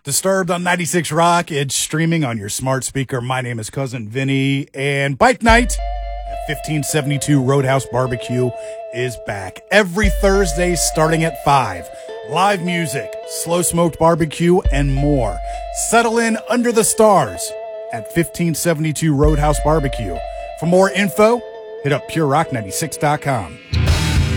Disturbed on 96 Rock. It's streaming on your smart speaker. My name is Cousin Vinny, and Bike Night at 1572 Roadhouse Barbecue is back every Thursday starting at 5. Live music, slow smoked barbecue, and more. Settle in under the stars at 1572 Roadhouse Barbecue. For more info, hit up purerock96.com.